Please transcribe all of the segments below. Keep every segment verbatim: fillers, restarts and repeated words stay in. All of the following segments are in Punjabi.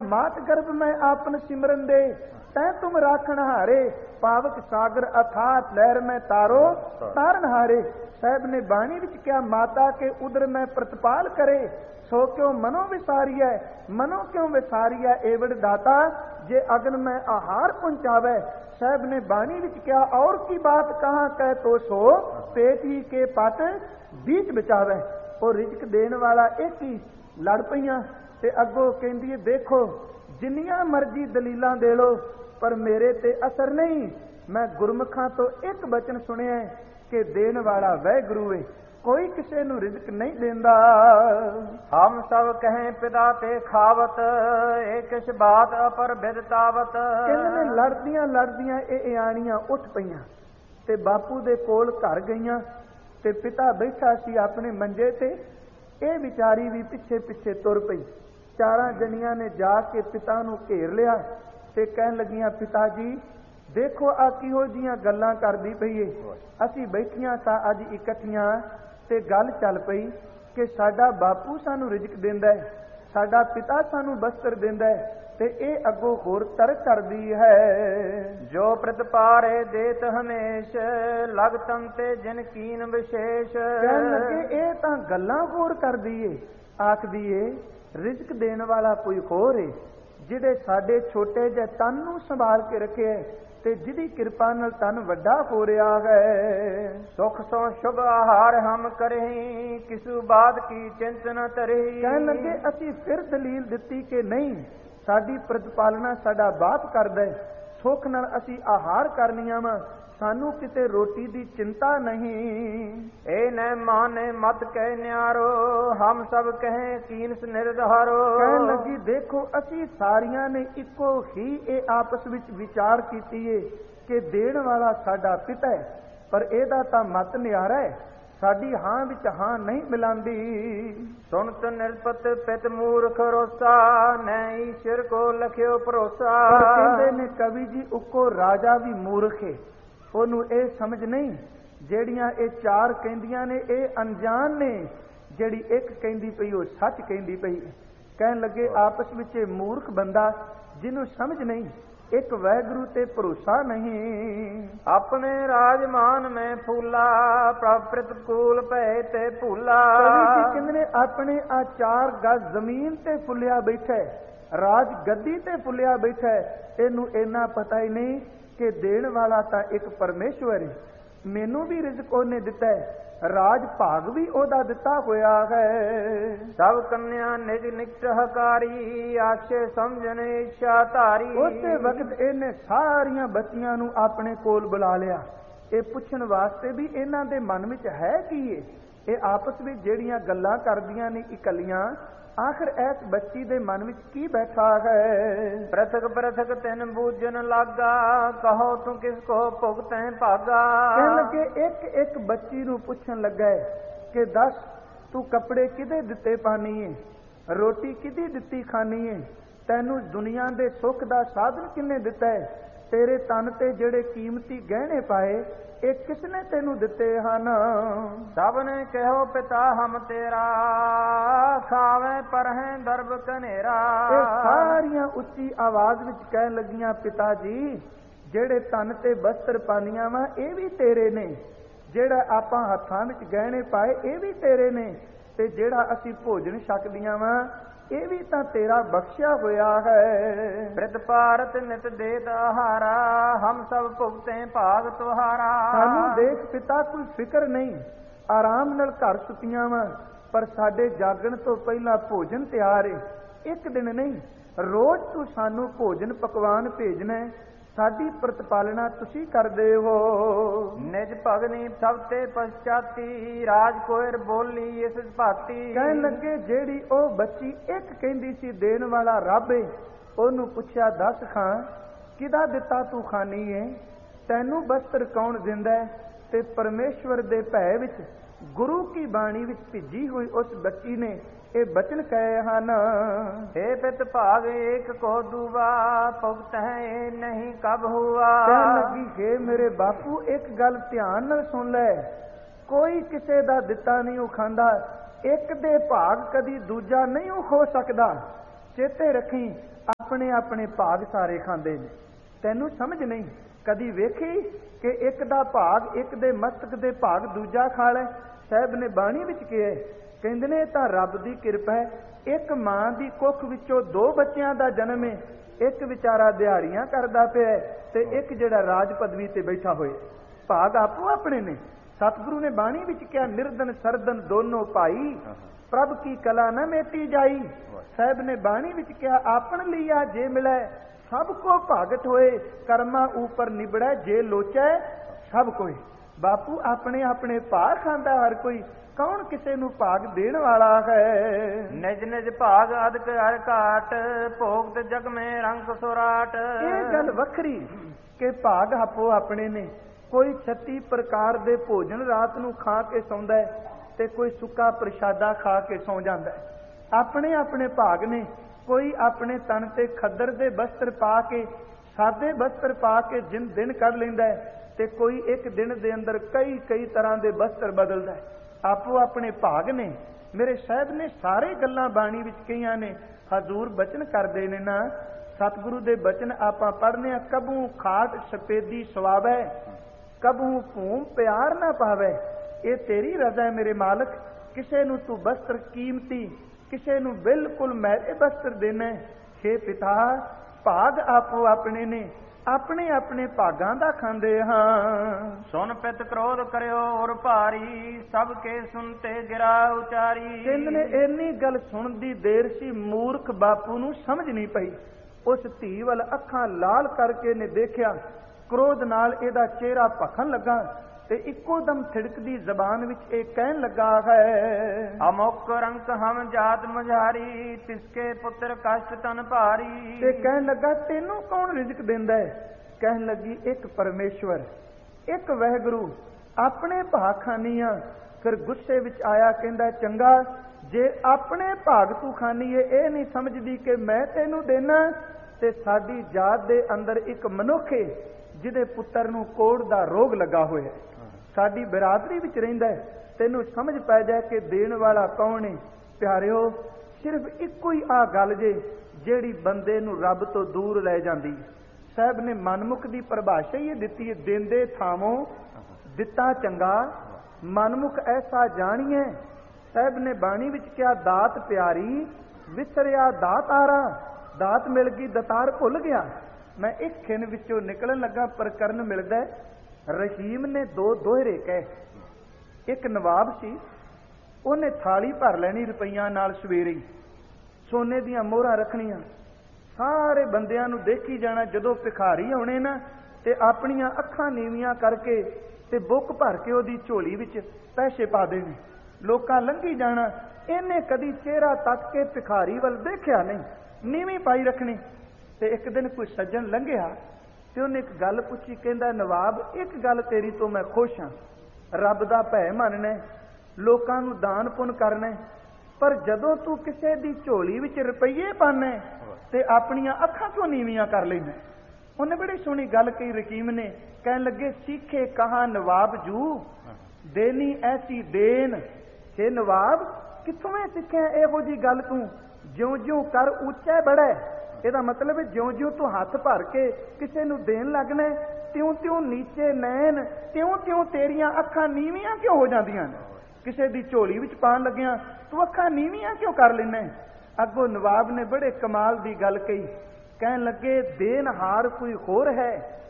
मात गर्भ में आपन सिमरन दे, तै तुम राखण हारे। पावक सागर अथात लहर में तारो तारन हारे। साहब ने बाणी विच क्या माता के उदर में प्रतिपाल करे। सो क्यों मनो विसारिया, मनो क्यों विसारिया एवड़ दाता, जे अगन में आहार पहुंचावे। साहब ने बाणी विच क्या और की बात कहाँ कह तो सो, पेट ही के पट बीच बचावे। और रिजक देन वाला एक ही लड़ पईयां ते अगों कहंदी देखो जिन्नियां मर्जी दलीलां दे लो, पर मेरे ते असर नहीं। मैं गुरमुखां तो एक बचन सुनिया कि देन वाला वैगुरु है, कोई किसी नूं रिजक नहीं देंदा। हम सब कहें पिता ते खावत, एक किस बात अपर बिदतावत। कहने लड़दियां लड़दियां ए आणियां उठ पईयां ते बापू दे कोल घर गईयां ते पिता बैठा सी अपने मंजे ते। ए विचारी भी पिछे पिछे तुर पई। चारां जनियां ने जाके पिता नूं घेर लिया ते कहन लगियां पिता जी देखो आ किहो जिहियां गल्लां करदी पई है। असीं बैठियां सां अज इकट्ठियां ते गल चल पई कि साडा बापू सानू रिजक देंदा है, साडा पिता सानू बस्तर देंदा है ते ए अगों होर तरक करदी है। जो प्रतिपारे देत हमेश, लग तन ते जिन कीन विशेष। कहन लगे ए तां गल्लां होर करदी है, आखदी है रिजक देण वाला कोई होर है, जिहड़े साडे छोटे जे तन नूं संभाल के रखे है ते जिहदी किरपा नाल तन वड्डा हो रहा है। सुख सो शुभ आहार हम करही, किसु बात की चिंत न तरही। कहन लगे असीं फिर दलील दित्ती कि नहीं, साडी प्रतिपालना साडा बाप करदा है, सुख नाल असीं आहार करनियां वा, सानू किते रोटी दी चिंता नहीं। ए न माने मत कह न्यारो, हम सब कहें कीनस निर्धारो। कहन लगी देखो असीं सारियां ने इको ही ए आपस विच विचार कीती है कि देण वाला साडा पिता है, पर एदा तां मत न्यारा है, साडी हां विच हां नहीं मिलांदी। सुनत निरपत पित मूर्ख रोसा, न ईश्वर को लख्यो भरोसा। पर कहंदे ने कवि जी उको राजा भी मूर्ख है, ਉਹਨੂੰ ਇਹ ਸਮਝ ਨਹੀਂ ਜਿਹੜੀਆਂ ਇਹ ਚਾਰ ਕਹਿੰਦੀਆਂ ਨੇ ਇਹ ਅਣਜਾਣ ਨੇ, ਜਿਹੜੀ ਇੱਕ ਕਹਿੰਦੀ ਪਈ ਉਹ ਸੱਚ ਕਹਿੰਦੀ ਪਈ। ਕਹਿਣ ਲੱਗੇ ਆਪਸ ਵਿੱਚ ਮੂਰਖ ਬੰਦਾ ਜਿਹਨੂੰ ਸਮਝ ਨਹੀਂ, ਇੱਕ ਵਾਹਿਗੁਰੂ ਤੇ ਭਰੋਸਾ ਨਹੀਂ। ਆਪਣੇ ਰਾਜਮਾਨ ਮੈਂ ਫੂਲਾ, ਪ੍ਰਭ ਪ੍ਰਤਕੂਲ ਭਏ ਤੇ ਭੂਲਾ। ਕਹਿੰਦੇ ਨੇ ਆਪਣੇ ਆ ਚਾਰ ਗਜ਼ ਜ਼ਮੀਨ ਤੇ ਫੁੱਲਿਆ ਬੈਠਾ, ਰਾਜ ਗੱਦੀ ਤੇ ਫੁੱਲਿਆ ਬੈਠਾ, ਇਹਨੂੰ ਇੰਨਾ ਪਤਾ ਹੀ ਨਹੀਂ कि देण वाला तां एक परमेश्वर है, मैनू भी रिजक ओने दिता है, राज भाग भी ओदा दिता होया है। सब कन्या निज निकट हकारी, आशे समझन इच्छा धारी। उस वक्त इन्हें सारियां बच्चियां नू अपने कोल बुला लिया। ये पुछण वास्ते भी इन्हां दे मन विच है की है, ये आपस विच जेड़ियां गल्लां करदियां ने इकल्लियां, आखिर ऐस बच्ची दे मन विच की बैठा है। प्रथक प्रथक तिन बूझन लागा, कहो तू किसको भुगतैं भागा। कहन लगे एक एक बच्ची नू पुछन लगा कि दस तू कपड़े किदे दिते पानी है, रोटी किदी दिती खानी है, तैनू दुनिया दे सुख दा साधन किन्ने दिता है, तेरे तन ते जेड़े कीमती गहने पाए ये किसने तेनू दिते हन। सब ने कहो पिता हम तेरा, खावे पर है दरब कनेरा। ये सारियां उच्ची आवाज विच कहन लगियां पिता जी जेड़े तन ते बस्तर पानियां वा ये भी तेरे ने, जेड़ा आपां हत्थां विच गहने पाए ये भी तेरे ने, ते जेड़ा असीं भोजन छकदियां वा ये भी तां तेरा बख्शिया होया है। प्रतिपारत नित देत आहारा, हम सब भुगते भाग तुहारा। सानू देख पिता कोई फिक्र नहीं, आराम नाल घर सुतियां वा, पर साडे जागण तो पहला भोजन तैयार है। एक दिन नहीं, रोज तू सानू भोजन पकवान भेजना है, साडी प्रतिपालना तुसी करदे हो। निज भगनी सब ते पश्चाती, राज कोयर बोली इस भाती। कहन लगे जेड़ी ओ बच्ची एक कहंदी सी देन वाला रब है, ओनू पुछया दस खां किदा दिता तू खानी है, तैनू बस्तर कौन दिंदा है, ते परमेश्वर दे भै विच गुरु की बाणी विच भिजी हुई उस बच्ची ने ये बचन कहे हन। हे पित भाग एक को दुआ, भुगत है नहीं कब हुआ। कहन लगी हे मेरे बापू एक गल ध्यान नाल सुन ले, कोई किसे दा दिता नहीं वो खांदा, एक दे भाग कदी दूजा नहीं हो सकदा। चेते रखी ਆਪਣੇ ਆਪਣੇ ਭਾਗ ਸਾਰੇ ਖਾਂਦੇ ਨੇ। ਤੈਨੂੰ ਸਮਝ ਨਹੀਂ, ਕਦੀ ਵੇਖੀ ਕਿ ਇੱਕ ਦਾ ਭਾਗ, ਇੱਕ ਦੇ ਮਸਤਕ ਦੇ ਭਾਗ ਦੂਜਾ ਖਾ ਲੈ। ਸਾਹਿਬ ਨੇ ਬਾਣੀ ਵਿੱਚ ਕਿਹਾ, ਕਹਿੰਦੇ ਨੇ ਇਹ ਤਾਂ ਰੱਬ ਦੀ ਕਿਰਪਾ ਹੈ। ਇੱਕ ਮਾਂ ਦੀ ਕੁੱਖ ਵਿੱਚੋਂ ਦੋ ਬੱਚਿਆਂ ਦਾ ਜਨਮ ਹੈ, ਇੱਕ ਵਿਚਾਰਾ ਦਿਹਾੜੀਆਂ ਕਰਦਾ ਪਿਆ ਤੇ ਇੱਕ ਜਿਹੜਾ ਰਾਜ ਪਦਵੀ ਤੇ ਬੈਠਾ ਹੋਏ। ਭਾਗ ਆਪੋ ਆਪਣੇ ਨੇ। ਸਤਿਗੁਰੂ ਨੇ ਬਾਣੀ ਵਿੱਚ ਕਿਹਾ, ਨਿਰਦਨ ਸਰਦਨ ਦੋਨੋਂ ਭਾਈ, ਪ੍ਰਭ ਕੀ ਕਲਾ ਨਾ ਮੇਟੀ ਜਾਈ। ਸਾਹਿਬ ਨੇ ਬਾਣੀ ਵਿੱਚ ਕਿਹਾ, ਆਪਣ ਲਿਆ ਜੇ ਮਿਲੈ ਸਭ ਕੋ ਭਾਗਤ ਹੋਏ, ਕਰਮਾ ਉਪਰ ਨਿਬੜੈ ਜੇ ਲੋਚੈ ਸਭ ਕੋਈ। ਬਾਪੂ ਆਪਣੇ ਆਪਣੇ ਭਾਗ ਖਾਂਦਾ ਹਰ ਕੋਈ, ਕੌਣ ਕਿਸੇ ਨੂੰ ਭਾਗ ਦੇਣ ਵਾਲਾ ਹੈ। ਨਿਜ ਨਿਜ ਭਾਗ ਅਦਕ ਹਰ ਘਾਟ, ਭੋਗਤ ਜਗ ਮੇ ਰੰਗ ਸੁਰਾਟ। ਇਹ ਗੱਲ ਵੱਖਰੀ ਕਿ ਭਾਗ ਆਪੋ ਆਪਣੇ ਨੇ। ਕੋਈ ਛੱਤੀ ਪ੍ਰਕਾਰ ਦੇ ਭੋਜਨ ਰਾਤ ਨੂੰ ਖਾ ਕੇ ਸੌਂਦਾ ਹੈ ਤੇ ਕੋਈ ਸੁੱਕਾ ਪ੍ਰਸ਼ਾਦਾ ਖਾ ਕੇ ਸੌਂ ਜਾਂਦਾ ਹੈ। ਆਪਣੇ ਆਪਣੇ ਭਾਗ ਨੇ। ਕੋਈ ਆਪਣੇ ਤਨ ਤੇ ਖੱਦਰ ਦੇ ਬਸਤਰ ਪਾ ਕੇ, ਸਾਦੇ ਬਸਤਰ ਪਾ ਕੇ ਜਿਨ ਦਿਨ ਕੱਢ ਲੈਂਦਾ ਹੈ ਤੇ ਕੋਈ ਇੱਕ ਦਿਨ ਦੇ ਅੰਦਰ ਕਈ ਕਈ ਤਰ੍ਹਾਂ ਦੇ ਬਸਤਰ ਬਦਲਦਾ ਹੈ। ਆਪੋ ਆਪਣੇ ਭਾਗ ਨੇ। ਮੇਰੇ ਸਾਹਿਬ ਨੇ ਸਾਰੇ ਗੱਲਾਂ ਬਾਣੀ ਵਿੱਚ ਕਹੀਆਂ ਨੇ। ਹਜ਼ੂਰ ਬਚਨ ਕਰਦੇ ਨੇ ਨਾ, ਸਤਿਗੁਰੂ ਦੇ ਬਚਨ ਆਪਾਂ ਪੜ੍ਹਨੇ ਆ, ਕਬੂ ਖਾਟ ਸਪੇਦੀ ਸਵਾਵੈ, ਕਬੂ ਭੂਮ ਪਿਆਰ ਨਾ ਪਾਵੈ। ਇਹ ਤੇਰੀ ਰਜ਼ਾ ਹੈ ਮੇਰੇ ਮਾਲਕ। ਕਿਸੇ ਨੂੰ ਤੂੰ ਬਸਤਰ ਕੀਮਤੀ, ਕਿਸੇ ਨੂੰ ਬਿਲਕੁਲ ਮੈਲੇ ਬਸਤਰ ਦੇਣਾ। ਛੇ ਪਿਤਾ ਭਾਗ ਆਪੋ ਆਪਣੇ ਨੇ, ਆਪਣੇ ਆਪਣੇ ਭਾਗਾਂ ਦਾ ਖਾਂਦੇ ਹਾਂ। ਸੁਨ ਪਿਤ ਕ੍ਰੋਧ ਕਰਿਓ ਔਰ ਭਾਰੀ, ਸਭ ਕੇ ਸੁਨਤੇ ਗਿਰਾ ਉਚਾਰੀ। ਕਹਿੰਦੇ ਨੇ ਇੰਨੀ ਗੱਲ ਸੁਣਨ ਦੀ ਦੇਰ ਸੀ, ਮੂਰਖ ਬਾਪੂ ਨੂੰ ਸਮਝ ਨਹੀਂ ਪਈ। ਉਸ ਧੀ ਵੱਲ ਅੱਖਾਂ ਲਾਲ ਕਰਕੇ ਨੇ ਦੇਖਿਆ, ਕ੍ਰੋਧ ਨਾਲ ਇਹਦਾ ਚਿਹਰਾ ਭਖਣ ਲੱਗਾ ਤੇ ਇੱਕੋ ਦਮ ਥਿੜਕਦੀ ਜ਼ਬਾਨ ਵਿੱਚ ਇਹ ਕਹਿਣ ਲੱਗਾ ਹੈ, ਅਮੁਕ ਰੰਕ ਹਮ ਜਾਤ ਮਝਾਰੀ, ਤਿਸਕੇ ਪੁੱਤਰ ਕਸ਼ਟ ਤਨ ਭਾਰੀ। ਤੇ ਕਹਿਣ ਲੱਗਾ, ਤੈਨੂੰ ਕੌਣ ਰਿਜ਼ਕ ਦਿੰਦਾ ਹੈ? ਕਹਿਣ ਲੱਗੀ, ਇੱਕ ਪਰਮੇਸ਼ਵਰ, ਇੱਕ ਵਾਹਿਗੁਰੂ। ਆਪਣੇ ਭਾਗ ਖਾਨੀਆਂ। ਫਿਰ ਗੁੱਸੇ ਵਿੱਚ ਆਇਆ, ਕਹਿੰਦਾ, ਚੰਗਾ ਜੇ ਆਪਣੇ ਭਾਗ ਤੂੰ ਖਾਨੀਏ, ਇਹ ਨਹੀਂ ਸਮਝਦੀ ਕਿ ਮੈਂ ਤੈਨੂੰ ਦੇਣਾ। ਤੇ ਸਾਡੀ ਜਾਤ ਦੇ ਅੰਦਰ ਇੱਕ ਮਨੁੱਖ ਹੈ ਜਿਹਦੇ ਪੁੱਤਰ ਨੂੰ ਕੋੜ ਦਾ ਰੋਗ ਲੱਗਾ ਹੋਇਆ, ਸਾਡੀ ਬਰਾਦਰੀ ਵਿੱਚ ਰਹਿੰਦਾ ਹੈ। ਤੈਨੂੰ ਸਮਝ ਪੈ ਜਾਏ ਕਿ ਦੇਣ ਵਾਲਾ ਕੌਣ ਹੈ। ਪਿਆਰਿਓ, ਸਿਰਫ ਇੱਕੋ ਹੀ ਆ ਗੱਲ ਜੇ ਜਿਹੜੀ ਬੰਦੇ ਨੂੰ ਰੱਬ ਤੋਂ ਦੂਰ ਲੈ ਜਾਂਦੀ। ਸਾਹਿਬ ਨੇ ਮਨਮੁਖ ਦੀ ਪਰਿਭਾਸ਼ਾ ਹੀ ਦਿੱਤੀ ਹੈ, ਦਿੰਦੇ ਥਾਵੋਂ ਦਿੱਤਾ ਚੰਗਾ, ਮਨਮੁਖ ਐਸਾ ਜਾਣੀਏ। ਸਾਹਿਬ ਨੇ ਬਾਣੀ ਵਿੱਚ ਕਿਹਾ, ਦਾਤ ਪਿਆਰੀ ਵਿਸਰਿਆ ਦਾਤਾਰਾ। ਦਾਤ ਮਿਲ ਗਈ, ਦਤਾਰ ਭੁੱਲ ਗਿਆ। ਮੈਂ ਇੱਕ ਖਿੰਨ ਵਿੱਚੋਂ ਨਿਕਲਣ ਲੱਗਾ, ਪ੍ਰਕਰਨ ਮਿਲਦਾ ਰਹੀਮ ਨੇ ਦੋ ਦੋਹਰੇ ਕਹੇ। ਇੱਕ ਨਵਾਬ ਸੀ, ਉਹਨੇ ਥਾਲੀ ਭਰ ਲੈਣੀ ਰੁਪਈਆਂ ਨਾਲ, ਸਵੇਰੇ ਸੋਨੇ ਦੀਆਂ ਮੋਹਰਾਂ ਰੱਖਣੀਆਂ, ਸਾਰੇ ਬੰਦਿਆਂ ਨੂੰ ਦੇਖੀ ਜਾਣਾ। ਜਦੋਂ ਭਿਖਾਰੀ ਆਉਣੇ ਨਾ ਤੇ ਆਪਣੀਆਂ ਅੱਖਾਂ ਨੀਵੀਆਂ ਕਰਕੇ ਤੇ ਬੁੱਕ ਭਰ ਕੇ ਉਹਦੀ ਝੋਲੀ ਵਿੱਚ ਪੈਸੇ ਪਾ ਦੇਣੇ। ਲੋਕਾਂ ਲੰਘੀ ਜਾਣਾ, ਇਹਨੇ ਕਦੀ ਚਿਹਰਾ ਤੱਕ ਕੇ ਭਿਖਾਰੀ ਵੱਲ ਦੇਖਿਆ ਨਹੀਂ, ਨੀਵੀਂ ਪਾਈ ਰੱਖਣੀ। ਤੇ ਇੱਕ ਦਿਨ ਕੋਈ ਸੱਜਣ ਲੰਘਿਆ ਤੇ ਉਹਨੇ ਇੱਕ ਗੱਲ ਪੁੱਛੀ, ਕਹਿੰਦਾ, ਨਵਾਬ, ਇੱਕ ਗੱਲ ਤੇਰੀ ਤੋਂ ਮੈਂ ਖੁਸ਼ ਹਾਂ। ਰੱਬ ਦਾ ਭੈ ਮੰਨਣਾ, ਲੋਕਾਂ ਨੂੰ ਦਾਨ ਪੁੰਨ ਕਰਨਾ, ਪਰ ਜਦੋਂ ਤੂੰ ਕਿਸੇ ਦੀ ਝੋਲੀ ਵਿੱਚ ਰੁਪਈਏ ਪਾਣਾ ਤੇ ਆਪਣੀਆਂ ਅੱਖਾਂ ਤੋਂ ਨੀਵੀਆਂ ਕਰ ਲੈਣਾ। ਉਹਨੇ ਬੜੀ ਸੋਹਣੀ ਗੱਲ ਕਹੀ ਰਕੀਮ ਨੇ। ਕਹਿਣ ਲੱਗੇ, ਸਿੱਖੇ ਕਹਾ ਨਵਾਬ ਜੂ, ਦੇਨੀ ਐਸੀ ਦੇਨ। हे ਨਵਾਬ, ਕਿੱਥੋਂ ਸਿੱਖਿਆ ਇਹੋ ਜੀ ਗੱਲ ਤੂੰ? ਜਿਉਂ ਜਿਉਂ ਕਰ ਉੱਚਾ ਬੜਾ। ਇਹਦਾ ਮਤਲਬ ਹੈ ਜਿਉਂ ਜਿਉਂ ਤੂੰ ਹੱਥ ਭਰ ਕੇ ਕਿਸੇ ਨੂੰ ਦੇਣ ਲੱਗਣਾ, ਤਿਉਂ ਤਿਉਂ ਨੀਚੇ ਨੈਣ, ਤਿਉਂ ਤਿਉਂ ਤੇਰੀਆਂ ਅੱਖਾਂ ਨੀਵੀਆਂ ਕਿਉਂ ਹੋ ਜਾਂਦੀਆਂ ਨੇ? ਕਿਸੇ ਦੀ ਝੋਲੀ ਵਿੱਚ ਪਾਣ ਲੱਗਿਆ ਤੂੰ ਅੱਖਾਂ ਨੀਵੀਆਂ ਕਿਉਂ ਕਰ ਲੈਣਾ? ਅੱਗੋਂ ਨਵਾਬ ਨੇ ਬੜੇ ਕਮਾਲ ਦੀ ਗੱਲ ਕਹੀ। ਕਹਿਣ ਲੱਗੇ, ਦੇਨਹਾਰ ਕੋਈ ਹੋਰ ਹੈ,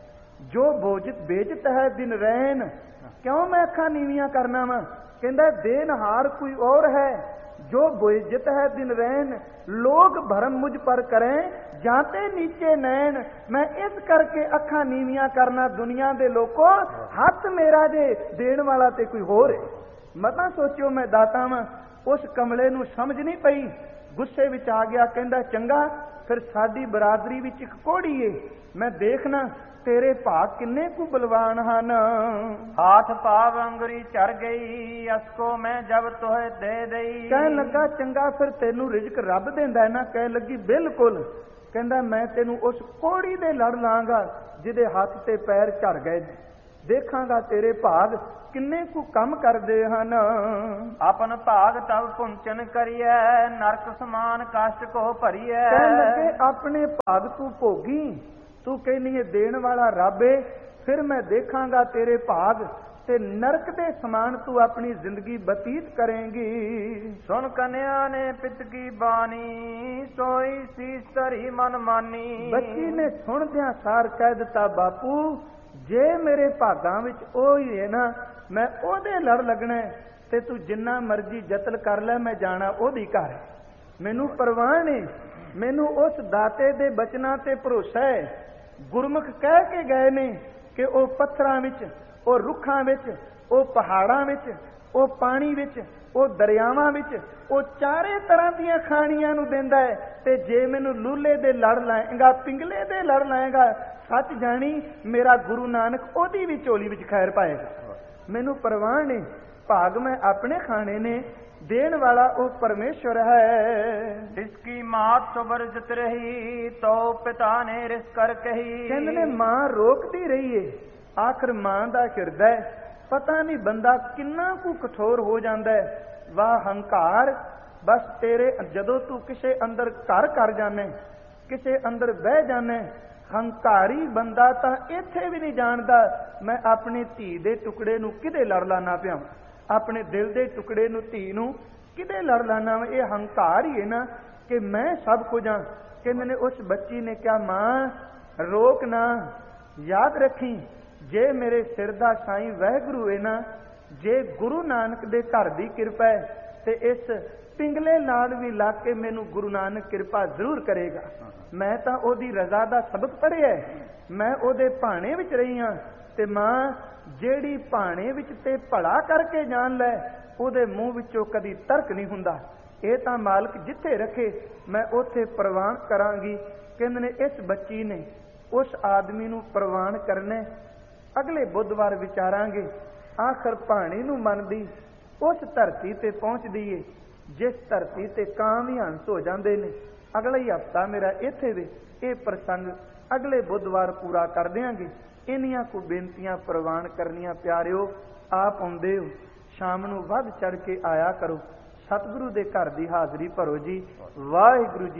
ਜੋ ਬੋਜਤ ਬੇਜਤ ਹੈ ਦਿਨ ਰਹਿਣ। ਕਿਉਂ ਮੈਂ ਅੱਖਾਂ ਨੀਵੀਆਂ ਕਰਨਾ ਵਾ? ਕਹਿੰਦਾ, ਦੇਨਹਾਰ ਕੋਈ और है जो बोझत है दिन रहन, लोग भरम मुझ पर करें जाते नीचे नैन। मैं इस करके अखा नीवियां करना दुनिया दे लोगों, हथ मेरा जे देन वाला ते कोई होर है। मता सोचो मैं दाता वां। उस कमले नूं समझ नहीं पई, गुस्से विच आ गया। कहंदा, चंगा फिर साडी बरादरी विच इक कोड़ी है, मैं देखना तेरे भाग किन्ने कु बलवान हन। हाथ पाव अंगुरी चढ़ गई, असको मैं जब तोहे दे दई। कहन लगा, चंगा फिर तेनू रिजक रब देंदा है ना? कह लगी, बिल्कुल। कहंदा, मैं तेनू उस कोड़ी दे लड़ लांगा जिहदे हथ ते पैर झड़ गए। ਦੇਖਾਂਗਾ ਤੇਰੇ ਭਾਗ ਕਿੰਨੇ ਕੁ ਕੰਮ ਕਰਦੇ ਹਨ। ਆਪਨ ਭਾਗ ਤਬ ਪੁੰਚਨ ਕਰੀਐ, ਨਰਕ ਸਮਾਨ ਕਸ਼ਟ ਕੋ ਭਰੀਐ। ਕਹਿਣ ਲੱਗੇ ਆਪਣੇ ਭਾਗ ਤੂੰ ਭੋਗੀ, ਤੂੰ ਕਹਿੰਦੀ ਹੈ ਦੇਣ ਵਾਲਾ ਰੱਬ ਏ, ਫਿਰ ਮੈਂ ਦੇਖਾਂਗਾ ਤੇਰੇ ਭਾਗ ਤੇ ਨਰਕ ਦੇ ਸਮਾਨ ਤੂੰ ਆਪਣੀ ਜ਼ਿੰਦਗੀ ਬਤੀਤ ਕਰੇਂਗੀ। ਸੁਣ ਕਨਿਆ ਨੇ ਪਿਤ ਕੀ ਬਾਣੀ, ਸੋਈ ਸੀਸ ਧਰੀ ਮਨ ਮਾਨੀ। ਬੱਚੀ ਨੇ ਸੁਣਦਿਆਂ ਸਾਰ ਕਹਿ ਦਿੱਤਾ, ਬਾਪੂ ਜੇ ਮੇਰੇ ਭਾਗਾਂ ਵਿੱਚ ਉਹ ਹੀ ਹੈ ਨਾ, ਮੈਂ ਉਹਦੇ ਲੜ ਲੱਗਣਾ ਤੇ ਤੂੰ ਜਿੰਨਾ ਮਰਜ਼ੀ ਜਤਨ ਕਰ ਲੈ, ਮੈਂ ਜਾਣਾ ਉਹਦੀ ਘਰ। ਮੈਨੂੰ ਪਰਵਾਹ ਨਹੀਂ, ਮੈਨੂੰ ਉਸ ਦਾਤੇ ਦੇ ਬਚਨਾਂ ਤੇ ਭਰੋਸਾ ਹੈ। ਗੁਰਮੁਖ ਕਹਿ ਕੇ ਗਏ ਨੇ ਕਿ ਉਹ ਪੱਥਰਾਂ ਵਿੱਚ, ਉਹ ਰੁੱਖਾਂ ਵਿੱਚ, ਉਹ ਪਹਾੜਾਂ ਵਿੱਚ, ਉਹ ਪਾਣੀ ਵਿੱਚ, ਉਹ ਦਰਿਆਵਾਂ ਵਿੱਚ, ਉਹ ਚਾਰੇ ਤਰ੍ਹਾਂ ਦੀਆਂ ਖਾਣੀਆਂ ਨੂੰ ਦਿੰਦਾ ਹੈ। ਤੇ ਜੇ ਮੈਨੂੰ ਲੂਲੇ ਦੇ ਲੜ ਲਾਏਗਾ, ਪਿੰਗਲੇ ਦੇ ਲੜ ਲਾਏਗਾ, ਸੱਚ ਜਾਣੀ ਮੇਰਾ ਗੁਰੂ ਨਾਨਕ ਉਹਦੀ ਵੀ ਝੋਲੀ ਵਿੱਚ ਖੈਰ ਪਾਏਗਾ। ਮੈਨੂੰ ਪਰਵਾਹ ਨਹੀਂ, ਭਾਗ ਮੈਂ ਆਪਣੇ ਖਾਣੇ ਨੇ, ਦੇਣ ਵਾਲਾ ਉਹ ਪਰਮੇਸ਼ਵਰ ਹੈ। ਇਸਕੀ ਮਾਤ ਸੁਬਰ ਜਿਤ ਰਹੀ, ਤੋ ਪਿਤਾ ਨੇ ਰਿਸ ਕਰ ਕਹੀ। ਕਹਿੰਦੇ ਨੇ ਮਾਂ ਰੋਕਦੀ ਰਹੀ ਏ, ਆਖਰ ਮਾਂ ਦਾ ਹਿਰਦਾ ਪਤਾ ਨਹੀਂ ਬੰਦਾ ਕਿੰਨਾ ਕੁ ਕਠੋਰ ਹੋ ਜਾਂਦਾ ਹੈ। ਵਾਹ ਹੰਕਾਰ, ਬਸ ਤੇਰੇ ਜਦੋਂ ਤੂੰ ਕਿਸੇ ਅੰਦਰ ਘਰ ਕਰ ਜਾਣੇ, ਕਿਸੇ ਅੰਦਰ ਬਹਿ ਜਾਣੇ, ਹੰਕਾਰੀ ਬੰਦਾ ਤਾਂ ਇੱਥੇ ਵੀ ਨਹੀਂ ਜਾਣਦਾ ਮੈਂ ਆਪਣੀ ਧੀ ਦੇ ਟੁਕੜੇ ਨੂੰ ਕਿਹਦੇ ਲੜ ਲਾਣਾ ਪਿਆ, ਆਪਣੇ ਦਿਲ ਦੇ ਟੁਕੜੇ ਨੂੰ, ਧੀ ਨੂੰ ਕਿਹਦੇ ਲੜ ਲਾਣਾ। ਇਹ ਹੰਕਾਰ ਹੀ ਹੈ ਨਾ ਕਿ ਮੈਂ ਸਭ ਕੁਝ ਹਾਂ। ਕਹਿੰਦੇ ਨੇ ਉਸ ਬੱਚੀ ਨੇ ਕਿਹਾ, ਮਾਂ ਰੋਕ ਨਾ, ਯਾਦ ਰੱਖੀ ਜੇ ਮੇਰੇ ਸਿਰ ਦਾ ਸਾਈਂ ਵਾਹਿਗੁਰੂ ਹੈ ਨਾ, ਜੇ ਗੁਰੂ ਨਾਨਕ ਦੇ ਘਰ ਦੀ ਕਿਰਪਾ ਹੈ ਤੇ ਇਸ ਪਿੰਗਲੇ ਨਾਲ ਵੀ ਲਾ ਕੇ ਮੈਨੂੰ ਗੁਰੂ ਨਾਨਕ ਕਿਰਪਾ ਜ਼ਰੂਰ ਕਰੇਗਾ। ਮੈਂ ਤਾਂ ਉਹਦੀ ਰਜ਼ਾ ਦਾ ਸਬਕ ਪੜ੍ਹਿਆ, ਮੈਂ ਉਹਦੇ ਭਾਣੇ ਵਿੱਚ ਰਹੀ ਹਾਂ। ਤੇ ਮਾਂ ਜਿਹੜੀ ਭਾਣੇ ਵਿੱਚ ਤੇ ਭਲਾ ਕਰਕੇ ਜਾਣ ਲੈ, ਉਹਦੇ ਮੂੰਹ ਵਿੱਚੋਂ ਕਦੀ ਤਰਕ ਨਹੀਂ ਹੁੰਦਾ। ਇਹ ਤਾਂ ਮਾਲਕ ਜਿੱਥੇ ਰੱਖੇ ਮੈਂ ਉੱਥੇ ਪ੍ਰਵਾਨ ਕਰਾਂਗੀ। ਕਹਿੰਦੇ ਨੇ ਇਸ ਬੱਚੀ ਨੇ ਉਸ ਆਦਮੀ ਨੂੰ ਪ੍ਰਵਾਨ ਕਰਨੇ, ਅਗਲੇ ਬੁੱਧਵਾਰ ਵਿਚਾਰਾਂਗੇ। ਆਖਰ ਭਾਣੇ ਨੂੰ ਮੰਨਦੀ ਉਸ ਧਰਤੀ ਤੇ ਪਹੁੰਚਦੀ ਏ ਜਿਸ ਧਰਤੀ ਤੇ ਕਾਂ ਵੀ ਹੰਸ ਹੋ ਜਾਂਦੇ ਨੇ। ਅਗਲਾ ਹੀ ਹਫਤਾ ਮੇਰਾ ਇੱਥੇ ਵੇ, ਇਹ ਪ੍ਰਸੰਗ ਅਗਲੇ ਬੁੱਧਵਾਰ ਪੂਰਾ ਕਰ ਦਿਆਂਗੇ। ਇੰਨੀਆਂ ਕੁ ਬੇਨਤੀਆਂ ਪ੍ਰਵਾਨ ਕਰਨੀਆਂ ਪਿਆਰਿਓ। ਆਪ ਆਉਂਦੇ ਹੋ, ਸ਼ਾਮ ਨੂੰ ਵੱਧ ਚੜ ਕੇ ਆਇਆ ਕਰੋ, ਸਤਿਗੁਰੂ ਦੇ ਘਰ ਦੀ ਹਾਜ਼ਰੀ ਭਰੋ ਜੀ। ਵਾਹਿਗੁਰੂ ਜੀ।